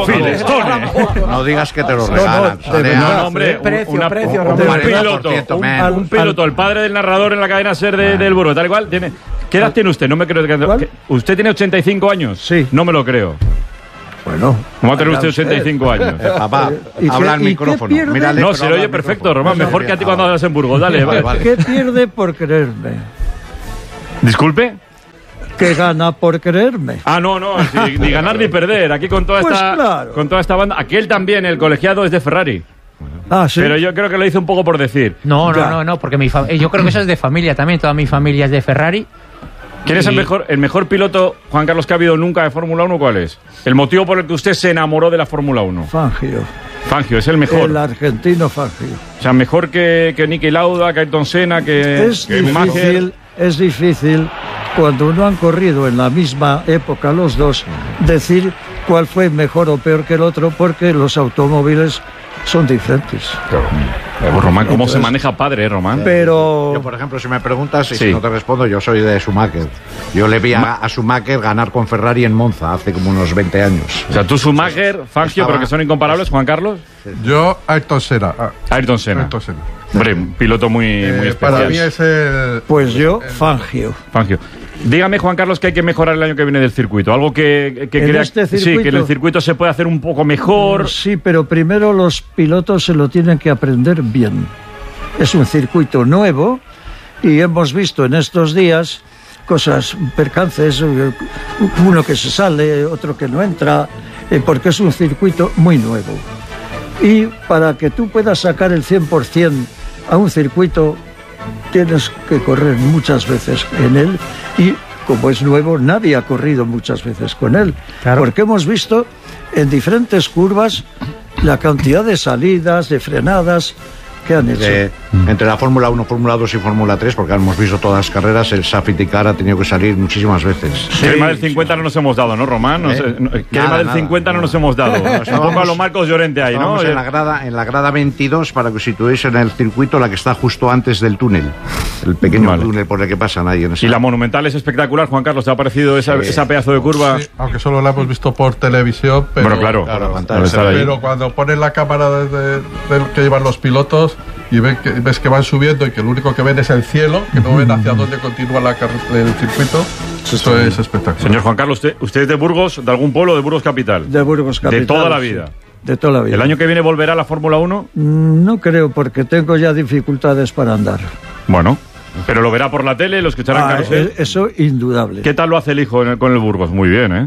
Speaker 17: No, no digas que te los regalan.
Speaker 15: No, no, no, no, hombre, precio, una, precio, un, un, un piloto, un, un piloto, el padre del narrador en la cadena SER de, del Burgos, tal igual, tiene. ¿Qué edad tiene usted? No me creo que usted tiene ochenta y cinco años.
Speaker 19: Sí.
Speaker 15: No me lo creo.
Speaker 19: Bueno.
Speaker 15: ¿Cómo va a tener usted ochenta y cinco años?
Speaker 17: Eh, papá, habla al micrófono.
Speaker 15: Mírale, no, se le oye perfecto, Román. Mejor no, que a ti cuando hablas en Burgos. Dale, vale, vale.
Speaker 19: ¿Qué pierde por creerme?
Speaker 15: ¿Disculpe?
Speaker 19: Que gana por creerme.
Speaker 15: Ah, no, no, sí, ni ganar ni perder. Aquí con toda
Speaker 19: pues
Speaker 15: esta
Speaker 19: claro.
Speaker 15: con toda esta banda. Aquel también, el colegiado es de Ferrari.
Speaker 19: Ah, sí.
Speaker 15: Pero yo creo que lo hice un poco por decir.
Speaker 20: No, no, no, no, porque mi fa... yo creo que eso es de familia también. Toda mi familia es de Ferrari.
Speaker 15: ¿Quién y... es el mejor, el mejor piloto, Juan Carlos, que ha habido nunca de Fórmula uno? ¿Cuál es? El motivo por el que usted se enamoró de la Fórmula uno.
Speaker 19: Fangio.
Speaker 15: Fangio, es el mejor.
Speaker 19: El argentino Fangio.
Speaker 15: O sea, mejor que, que Niki Lauda, que Ayrton Senna, que...
Speaker 19: Es
Speaker 15: que
Speaker 19: difícil,
Speaker 15: Mager.
Speaker 19: es difícil, cuando no han corrido en la misma época los dos, decir cuál fue mejor o peor que el otro, porque los automóviles son diferentes.
Speaker 15: Claro. Pues Román, ¿cómo Entonces, se maneja padre, eh, Román?
Speaker 19: Pero...
Speaker 17: Yo, por ejemplo, si me preguntas y
Speaker 15: sí.
Speaker 17: si no te respondo, yo soy de Schumacher. Yo le vi a, a Schumacher ganar con Ferrari en Monza hace como unos veinte años.
Speaker 15: O sea, tú Schumacher, Fangio, Estaba... pero que son incomparables, Juan Carlos.
Speaker 18: Yo, Ayrton Senna.
Speaker 15: Ayrton Senna.
Speaker 18: Ayrton Senna.
Speaker 15: Hombre, un piloto muy, eh, muy especial.
Speaker 18: Para mí es el...
Speaker 19: Pues yo, Fangio.
Speaker 15: Fangio. Dígame, Juan Carlos, que hay que mejorar el año que viene del circuito. Algo que, que crea
Speaker 19: este circuito,
Speaker 15: sí, que en el circuito se puede hacer un poco mejor.
Speaker 19: Sí, pero primero los pilotos se lo tienen que aprender bien. Es un circuito nuevo y hemos visto en estos días cosas, percances, uno que se sale, otro que no entra, porque es un circuito muy nuevo. Y para que tú puedas sacar el cien por ciento a un circuito, tienes que correr muchas veces en él y como es nuevo nadie ha corrido muchas veces con él, claro. Porque hemos visto en diferentes curvas la cantidad de salidas, de frenadas que han hecho.
Speaker 17: De, entre la Fórmula uno, Fórmula dos y Fórmula tres, porque hemos visto todas las carreras, el Safety Car ha tenido que salir muchísimas veces.
Speaker 15: Sí, que más del cincuenta no nos hemos dado, ¿no, Román? No
Speaker 17: ¿Eh?
Speaker 15: sé, no, que nada, más del nada, cincuenta no nos hemos dado. Nos un poco a lo Marcos Llorente ahí, ¿no?
Speaker 17: En la, grada, en la grada veintidós, para que os situéis en el circuito, la que está justo antes del túnel. El pequeño vale. túnel por el que pasa nadie. En esa...
Speaker 15: Y la Monumental es espectacular, Juan Carlos. ¿Te ha parecido esa, sí. esa pedazo de curva?
Speaker 18: Sí, aunque solo la hemos visto por televisión. Pero,
Speaker 15: bueno, claro.
Speaker 18: claro, claro pero cuando ponen la cámara de, de, de, que llevan los pilotos y ven que, ves que van subiendo y que lo único que ven es el cielo, que no ven hacia dónde continúa la el circuito, eso es espectacular.
Speaker 15: Señor Juan Carlos, ¿usted, usted es de Burgos, de algún pueblo de Burgos Capital?
Speaker 19: De Burgos Capital.
Speaker 15: De toda la vida.
Speaker 19: Sí. De toda la vida.
Speaker 15: ¿El año que viene volverá a la Fórmula uno?
Speaker 19: No creo, porque tengo ya dificultades para andar.
Speaker 15: Bueno, pero lo verá por la tele, lo escuchará en
Speaker 19: ah,
Speaker 15: carrusel.
Speaker 19: Eso indudable.
Speaker 15: ¿Qué tal lo hace el hijo en el, con el Burgos? Muy bien, ¿eh?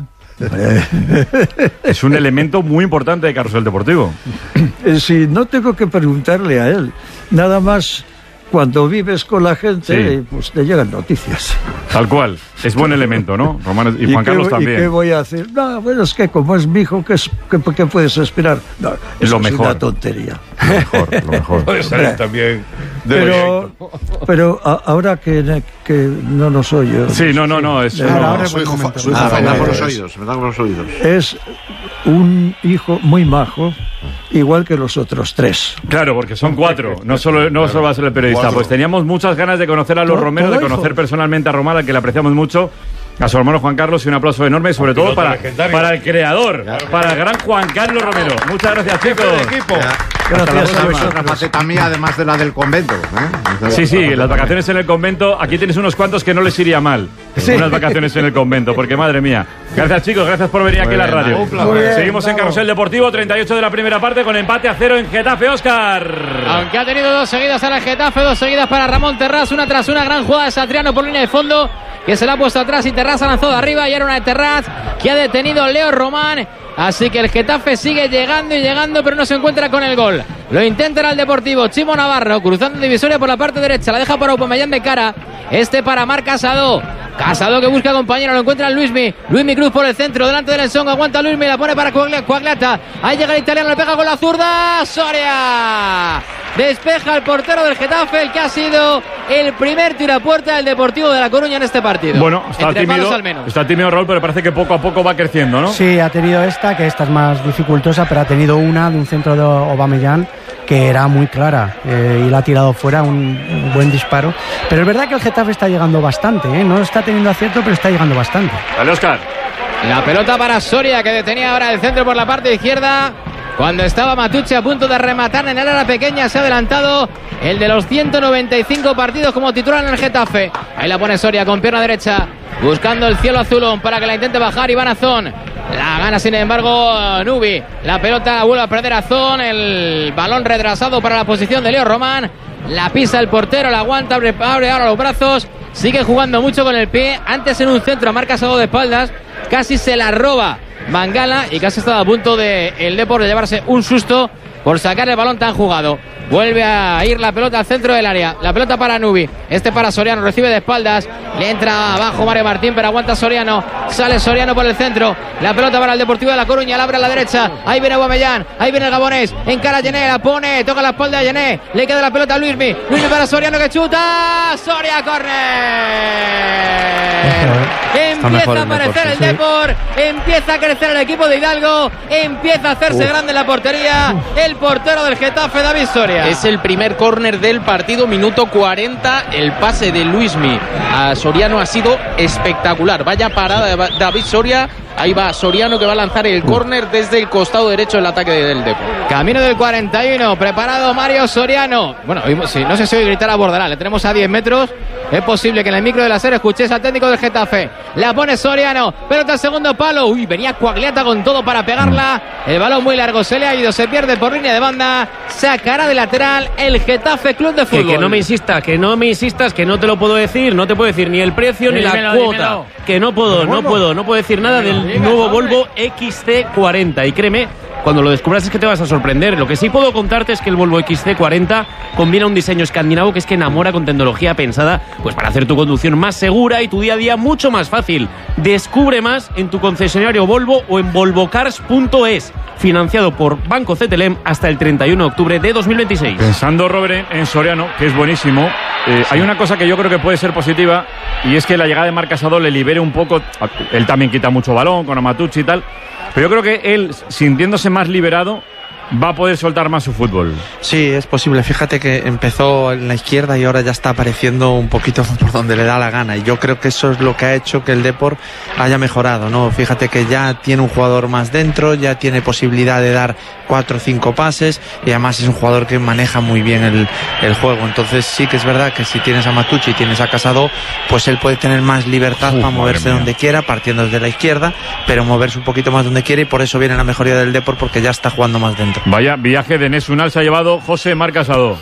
Speaker 15: Es un elemento muy importante de carrusel deportivo.
Speaker 19: Sí, no tengo que preguntarle a él. Nada más cuando vives con la gente, sí. pues te llegan noticias.
Speaker 15: Tal cual. Es buen elemento, ¿no? Román y Juan
Speaker 19: ¿Y
Speaker 15: Carlos
Speaker 19: qué,
Speaker 15: también.
Speaker 19: ¿Y qué voy a hacer? No, bueno, es que como es mi hijo, ¿qué, es, qué, qué puedes esperar? No, eso
Speaker 15: lo mejor.
Speaker 19: Es una tontería.
Speaker 15: Lo mejor, lo mejor.
Speaker 12: Puede ser también.
Speaker 19: Pero, pero a, ahora que, que no nos oye.
Speaker 15: Sí, no, no, no. Es,
Speaker 17: ahora,
Speaker 15: no,
Speaker 17: ahora su hijo, su hijo ah, me da por los oídos, me da por los oídos.
Speaker 19: Es un hijo muy majo, igual que los otros tres.
Speaker 15: Claro, porque son cuatro. No solo, no solo va a ser el periodista. Cuatro. Pues teníamos muchas ganas de conocer a los Romero, de conocer hijo? personalmente a Román, al que le apreciamos mucho. A su hermano Juan Carlos, y un aplauso enorme, sobre todo para, para el creador, claro. para el gran Juan Carlos Romero. Muchas gracias, chicos.
Speaker 17: Equipo. Gracias a vosotros. Una faceta mía, además de la del convento. ¿eh?
Speaker 15: Sí, sí, las vacaciones en el convento. Aquí tienes unos cuantos que no les iría mal. Sí. Unas vacaciones en el convento, porque madre mía. Gracias, chicos, gracias por venir aquí a la radio.
Speaker 17: Bien,
Speaker 15: Seguimos en Carrusel Deportivo, treinta y ocho de la primera parte, con empate a cero en Getafe, Óscar.
Speaker 7: Aunque ha tenido dos seguidas a la Getafe, dos seguidas para Ramón Terrás, una tras una, gran jugada de Satriano por línea de fondo, que se la ha puesto atrás y Terrás ha lanzado de arriba, y era una de Terrás que ha detenido Leo Román. Así que el Getafe sigue llegando y llegando, pero no se encuentra con el gol. Lo intenta el Deportivo, Chimo Navarro, cruzando divisoria por la parte derecha, la deja para Aubameyang de cara. Este para Marc Casado. Casado que busca compañero, lo encuentra Luismi. Luismi Cruz por el centro, delante del Ensonga, aguanta Luismi, la pone para Coagliata. Ahí llega el italiano, le pega con la zurda. Soria. Despeja el portero del Getafe, el que ha sido el primer tiro a puerta del Deportivo de La Coruña en este partido.
Speaker 15: Bueno, está tímido, está tímido Raúl, pero parece que poco a poco va creciendo, ¿no?
Speaker 6: Sí, ha tenido esta, que esta es más dificultosa, pero ha tenido una de un centro de Aubameyang que era muy clara eh, y la ha tirado fuera, un, un buen disparo. Pero es verdad que el Getafe está llegando bastante, ¿eh? No está teniendo acierto, pero está llegando bastante.
Speaker 15: Dale, Óscar.
Speaker 7: La pelota para Soria, que detenía ahora el centro por la parte izquierda. Cuando estaba Matucci a punto de rematar en el área pequeña, se ha adelantado el de los ciento noventa y cinco partidos como titular en el Getafe. Ahí la pone Soria con pierna derecha, buscando el cielo azulón para que la intente bajar Iván Azón. La gana sin embargo Nubi. La pelota vuelve a perder Azón. El balón retrasado para la posición de Leo Román. La pisa el portero, la aguanta, abre, abre ahora los brazos. Sigue jugando mucho con el pie. Antes en un centro, marca Casado de espaldas. Casi se la roba Mangala y casi estaba a punto de el Depor de llevarse un susto por sacar el balón tan jugado. Vuelve a ir la pelota al centro del área. La pelota para Nubi. Este para Soriano. Recibe de espaldas. Le entra abajo Mario Martín, pero aguanta Soriano. Sale Soriano por el centro. La pelota para el Deportivo de La Coruña. La abre a la derecha. Ahí viene Guamellán. Ahí viene el gabonés. Encara a Yené. La pone. Toca la espalda a Yené. Le queda la pelota a Luismi. Luismi para Soriano que chuta. Soria, córner. Empieza a aparecer el Depor. Empieza a crecer el equipo de Hidalgo. Empieza a hacerse Uf. grande en la portería. El portero del Getafe, David Soria.
Speaker 8: Es el primer córner del partido, minuto cuarenta. El pase de Luismi a Soriano ha sido espectacular. Vaya parada de David Soria. Ahí va Soriano, que va a lanzar el córner desde el costado derecho del ataque del Depor.
Speaker 7: Camino del cuarenta y uno, preparado Mario Soriano. Bueno, sí, no sé si hoy gritar a Bordalás. Le tenemos a diez metros. Es posible que en el micro de la serie escuchéis al técnico del Getafe. La pone Soriano, pelota al segundo palo. Uy, venía Cuagliata con todo para pegarla. El balón muy largo, se le ha ido, se pierde por línea de banda. Sacará de lateral el Getafe Club de Fútbol.
Speaker 1: Que, que no me insistas, que no me insistas, que no te lo puedo decir. No te puedo decir ni el precio ni
Speaker 10: dímelo,
Speaker 1: la cuota.
Speaker 10: dímelo.
Speaker 1: Que no puedo, no puedo, no puedo decir nada del nuevo Volvo X C cuarenta. Y créeme, cuando lo descubras es que te vas a sorprender. Lo que sí puedo contarte es que el Volvo X C cuarenta combina un diseño escandinavo que es que enamora, con tecnología pensada pues para hacer tu conducción más segura y tu día a día mucho más fácil. Descubre más en tu concesionario Volvo o en volvocars punto es. Financiado por Banco C T L E M hasta el treinta y uno de octubre de dos mil veintiséis.
Speaker 15: Pensando, Robert, en Soriano, que es buenísimo, eh, sí. hay una cosa que yo creo que puede ser positiva, y es que la llegada de Marc Casado le libere un poco. Él también quita mucho balón con Amatucci y tal, pero yo creo que él, sintiéndose más liberado, va a poder soltar más su fútbol.
Speaker 9: Sí, es posible. Fíjate que empezó en la izquierda y ahora ya está apareciendo un poquito por donde le da la gana. Y yo creo que eso es lo que ha hecho que el Depor haya mejorado, ¿no? Fíjate que ya tiene un jugador más dentro, ya tiene posibilidad de dar cuatro o cinco pases y además es un jugador que maneja muy bien el, el juego. Entonces sí que es verdad que si tienes a Matucci y tienes a Casado, pues él puede tener más libertad Uf, para moverse donde quiera, partiendo desde la izquierda, pero moverse un poquito más donde quiera, y por eso viene la mejoría del Depor, porque ya está jugando más dentro.
Speaker 15: Vaya viaje de Nesunal se ha llevado José Marc Casado.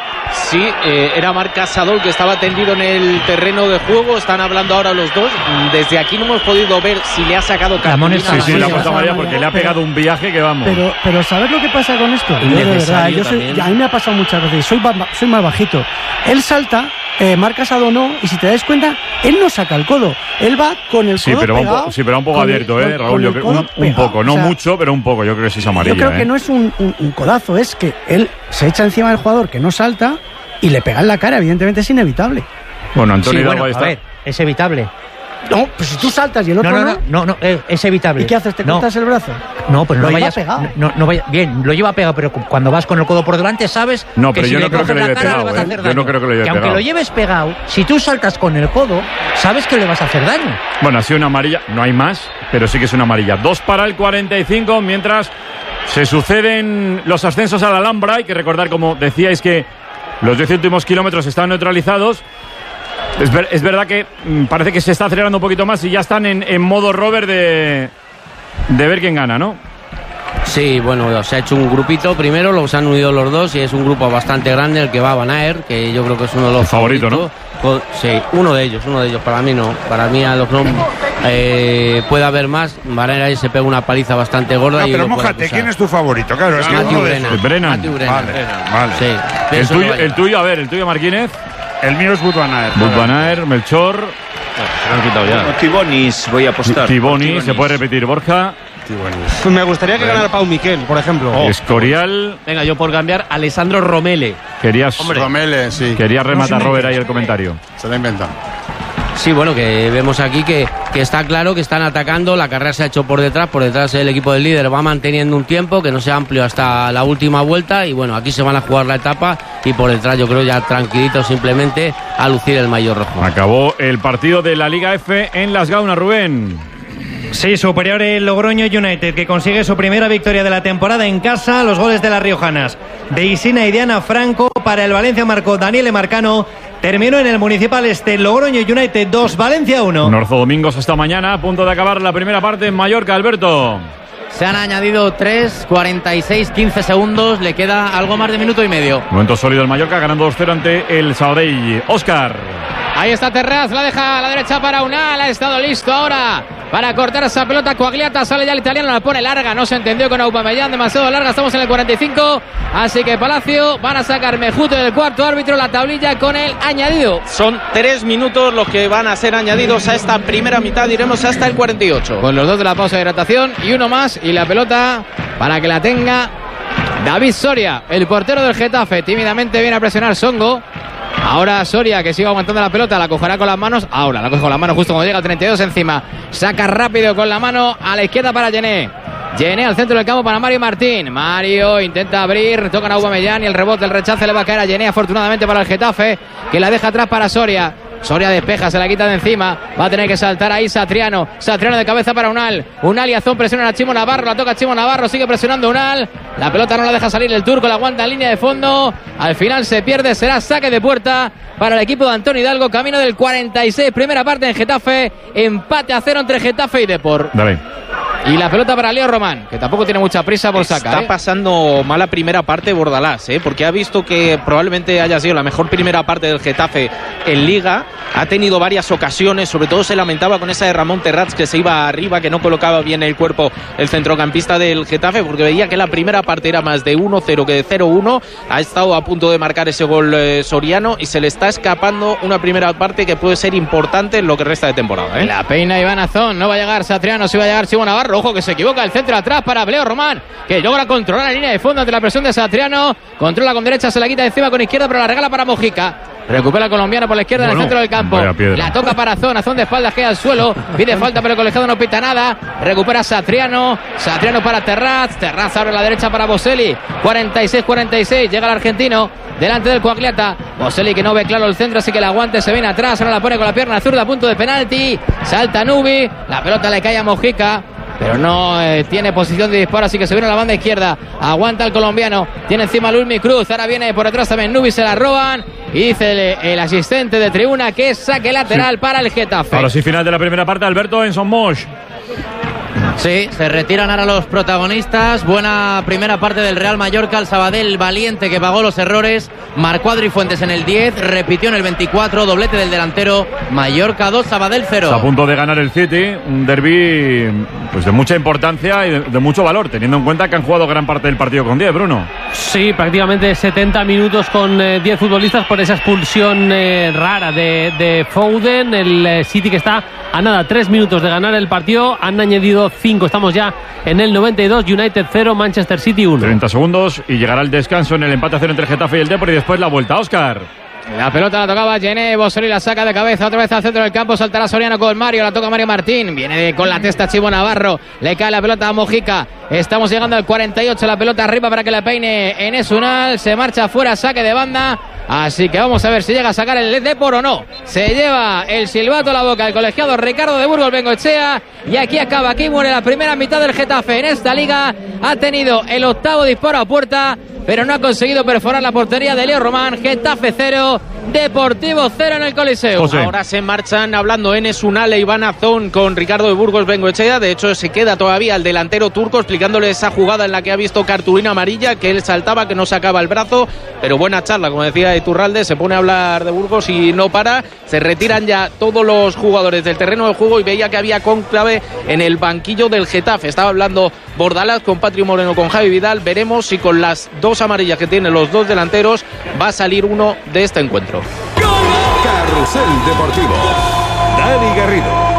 Speaker 8: Sí, eh, era Marc Casado el que estaba tendido en el terreno de juego. Están hablando ahora los dos. Desde aquí no hemos podido ver si le ha sacado cartulina.
Speaker 15: Sí, sí, le ha puesto a María porque le ha pegado un viaje que vamos.
Speaker 6: Pero, pero ¿sabes lo que pasa con esto? Yo, de verdad, yo soy, a mí me ha pasado muchas veces. Soy, soy más bajito. Él salta, eh, Marc Casado no, y si te das cuenta, él no saca el codo. Él va con el
Speaker 15: sí,
Speaker 6: codo
Speaker 15: pero
Speaker 6: pegado.
Speaker 15: Un po- sí, pero un poco abierto,
Speaker 6: el,
Speaker 15: ¿eh, Raúl? Yo creo, un, un
Speaker 6: pegado,
Speaker 15: poco, no
Speaker 6: o sea,
Speaker 15: mucho, pero un poco. Yo creo que sí es amarilla.
Speaker 6: Yo creo
Speaker 15: ¿eh?
Speaker 6: que no es un, un, un codazo, es que él se echa encima del jugador que no salta y le pega en la cara. Evidentemente es inevitable.
Speaker 15: Bueno, Antonio
Speaker 20: sí,
Speaker 15: Hidalgo
Speaker 20: bueno,
Speaker 15: está.
Speaker 20: A ver, es evitable.
Speaker 6: No, pues si tú saltas y el otro
Speaker 20: no.
Speaker 6: no.
Speaker 20: No, no, no, no es evitable.
Speaker 6: ¿Y qué haces? ¿Te
Speaker 20: no.
Speaker 6: cortas el brazo?
Speaker 20: No, pero
Speaker 6: lo
Speaker 20: no vayas.
Speaker 6: Pegado.
Speaker 20: No, no vaya, bien, lo lleva pegado, pero cuando vas con el codo por delante, sabes.
Speaker 15: No, pero
Speaker 20: que
Speaker 15: yo
Speaker 20: si
Speaker 15: no
Speaker 20: le
Speaker 15: creo que lo lleve
Speaker 20: cara,
Speaker 15: pegado.
Speaker 20: le vas a hacer
Speaker 15: ¿eh?
Speaker 20: daño.
Speaker 15: Yo no creo que lo lleve
Speaker 20: que
Speaker 15: pegado.
Speaker 20: aunque lo lleves pegado, si tú saltas con el codo, sabes que le vas a hacer daño.
Speaker 15: Bueno, ha sido una amarilla. No hay más, pero sí que es una amarilla. Dos para el cuarenta y cinco, mientras se suceden los ascensos a la Alhambra. Hay que recordar, como decíais, que los diez últimos kilómetros están neutralizados. Es, ver, es verdad que mmm, parece que se está acelerando un poquito más y ya están en, en modo Robert de, de ver quién gana, ¿no?
Speaker 2: Sí, bueno, se ha hecho un grupito primero, luego se han unido los dos y es un grupo bastante grande el que va a Van Aert, que yo creo que es uno de los
Speaker 15: favorito,
Speaker 2: favoritos.
Speaker 15: ¿no?
Speaker 2: Sí, uno de ellos, uno de ellos. Para mí no, para mí a los no eh, puede haber más. Van Aert ahí se pega una paliza bastante gorda.
Speaker 5: No,
Speaker 2: y
Speaker 5: pero mójate, ¿quién es tu favorito? Claro, es que
Speaker 2: Matthew
Speaker 5: uno de
Speaker 2: Brennan.
Speaker 5: esos.
Speaker 15: Brennan.
Speaker 2: Matthew Brennan.
Speaker 5: Vale,
Speaker 2: Brennan.
Speaker 5: vale.
Speaker 2: Sí.
Speaker 15: El
Speaker 2: Eso
Speaker 15: tuyo,
Speaker 2: no
Speaker 15: el tuyo, a ver, el tuyo, Marquínez.
Speaker 5: El mío es Wout van Aert.
Speaker 15: Wout van Aert, Melchor.
Speaker 3: Se lo han quitado ya. Tibonis, voy a apostar.
Speaker 15: Tiboni, se puede repetir, Borja.
Speaker 4: Pues me gustaría que ganara Pau Miquel, por ejemplo.
Speaker 15: Oh. Escorial.
Speaker 1: Venga, yo por cambiar, Alessandro Romele.
Speaker 15: Querías,
Speaker 21: Romele, sí.
Speaker 15: Querías rematar,
Speaker 21: no
Speaker 15: Robert, ahí el comentario.
Speaker 21: Se lo ha inventado.
Speaker 2: Sí, bueno, que vemos aquí que, que está claro que están atacando, la carrera se ha hecho por detrás, por detrás el equipo del líder va manteniendo un tiempo que no sea amplio hasta la última vuelta y bueno, aquí se van a jugar la etapa y por detrás yo creo ya tranquilito simplemente a lucir el maillot rojo.
Speaker 15: Acabó el partido de la Liga F en Las Gaunas, Rubén.
Speaker 14: Sí, superior el Logroño United, que consigue su primera victoria de la temporada en casa. Los goles de las riojanas de Isina y Diana Franco. Para el Valencia marcó Daniele Marcano. Terminó en el Municipal Este Logroño United dos, Valencia uno.
Speaker 15: Norzo Domingos hasta mañana, a punto de acabar la primera parte en Mallorca, Alberto.
Speaker 11: Se han añadido tres, cuarenta y seis, quince segundos. Le queda algo más de minuto y medio.
Speaker 15: Momento sólido el Mallorca, ganando dos cero ante el Sabadell. Óscar.
Speaker 7: Ahí está Terraz, la deja a la derecha para Unal. Ha estado listo ahora para cortar esa pelota. Coagliata, sale ya el italiano, la pone larga. No se entendió con Aubameyang, demasiado larga. Estamos en el cuarenta y cinco. Así que Palacio van a sacar Mejute del cuarto árbitro. La tablilla con el añadido.
Speaker 8: Son tres minutos los que van a ser añadidos a esta primera mitad. Iremos hasta el cuarenta y ocho.
Speaker 7: Con los dos de la pausa de hidratación y uno más. Y la pelota para que la tenga David Soria, el portero del Getafe. Tímidamente viene a presionar Songo. Ahora Soria, que sigue aguantando la pelota, la cogerá con las manos. Ahora la coge con las manos justo cuando llega al treinta y dos encima. Saca rápido con la mano a la izquierda para Gené. Gené al centro del campo para Mario Martín. Mario intenta abrir, tocan a Aubameyang y el rebote, el rechace le va a caer a Gené, afortunadamente para el Getafe, que la deja atrás para Soria. Soria despeja, se la quita de encima. Va a tener que saltar ahí Satriano. Satriano de cabeza para Unal. Unal y Azón presionan a Chimo Navarro. La toca Chimo Navarro. Sigue presionando Unal. La pelota no la deja salir el turco. La aguanta en línea de fondo. Al final se pierde. Será saque de puerta para el equipo de Antonio Hidalgo. Camino del cuarenta y seis. Primera parte en Getafe. Empate a cero entre Getafe y Depor.
Speaker 15: Dale.
Speaker 7: Y la pelota para Leo Román, que tampoco tiene mucha prisa por sacar.
Speaker 8: Está
Speaker 7: ¿eh?
Speaker 8: pasando mala primera parte Bordalás, ¿eh? Porque ha visto que probablemente haya sido la mejor primera parte del Getafe en Liga. Ha tenido varias ocasiones, sobre todo se lamentaba con esa de Ramón Terrats, que se iba arriba, que no colocaba bien el cuerpo el centrocampista del Getafe, porque veía que la primera parte era más de uno cero que de cero uno. Ha estado a punto de marcar ese gol eh, Soriano y se le está escapando una primera parte que puede ser importante en lo que resta de temporada, ¿eh?
Speaker 7: La peina Iván Azón, no va a llegar Satriano, sí va a llegar Chimo Navarro. Ojo que se equivoca el centro atrás para Leo Román, que logra controlar la línea de fondo ante la presión de Satriano. Controla con derecha, se la quita de encima con izquierda, pero la regala para Mojica. Recupera el colombiano por la izquierda bueno, en el centro del campo. La toca para Azón, Azón de espaldas queda al suelo. Pide falta, pero el colegiado no pita nada. Recupera Satriano. Satriano para Terraz. Terraz abre la derecha para Boselli. cuarenta y seis cuarenta y seis. Llega el argentino delante del Coagliata. Boselli que no ve claro el centro, así que el aguante se viene atrás. Ahora la pone con la pierna zurda a punto de penalti. Salta Nubi. La pelota le cae a Mojica, pero no eh, tiene posición de disparo, así que se viene a la banda izquierda. Aguanta el colombiano. Tiene encima Luis Cruz. Ahora viene por detrás también Nubi, se la roban. Y dice el, el asistente de tribuna que es saque lateral sí. para el Getafe.
Speaker 15: Ahora sí, final de la primera parte, Alberto, en Son Moix.
Speaker 11: Sí, se retiran ahora los protagonistas. Buena primera parte del Real Mallorca. El Sabadell valiente que pagó los errores. Marcó Adri Fuentes en el diez, repitió en el veinticuatro, doblete del delantero. Mallorca dos, Sabadell cero.
Speaker 15: Está a punto de ganar el City, un derbi pues de mucha importancia y de, de mucho valor, teniendo en cuenta que han jugado gran parte del partido con diez, Bruno.
Speaker 10: Sí, prácticamente setenta minutos con eh, diez futbolistas por esa expulsión eh, rara de, de Foden. El eh, City que está a nada, tres minutos de ganar el partido, han añadido cinco, estamos ya en el noventa y dos, United cero, Manchester City uno.
Speaker 15: treinta segundos y llegará el descanso en el empate a cero entre el Getafe y el Depor y después la vuelta. Óscar.
Speaker 7: La pelota la tocaba Gené, Boselli la saca de cabeza otra vez al centro del campo, saltará Soriano con Mario, la toca Mario Martín, viene con la testa Chimo Navarro, le cae la pelota a Mojica, estamos llegando al cuarenta y ocho, la pelota arriba para que la peine Enes Unal, se marcha fuera, saque de banda, así que vamos a ver si llega a sacar el Depor o no. Se lleva el silbato a la boca el colegiado Ricardo de Burgos Bengoechea y aquí acaba, aquí muere la primera mitad del Getafe en esta liga, ha tenido el octavo disparo a puerta, pero no ha conseguido perforar la portería de Leo Román. Getafe cero, Deportivo cero en el Coliseo.
Speaker 8: José. Ahora se marchan hablando Enes Unal e Iván Azón con Ricardo de Burgos Bengoechea. De hecho se queda todavía el delantero turco explicándole esa jugada en la que ha visto cartulina amarilla, que él saltaba, que no sacaba el brazo, pero buena charla, como decía Iturralde, se pone a hablar de Burgos y no para. Se retiran ya todos los jugadores del terreno de juego y veía que había cónclave en el banquillo del Getafe. Estaba hablando Bordalás con Patri Moreno, con Javi Vidal. Veremos si con las dos amarillas que tienen los dos delanteros va a salir uno de este encuentro.
Speaker 21: Carrusel Deportivo. Dani Garrido.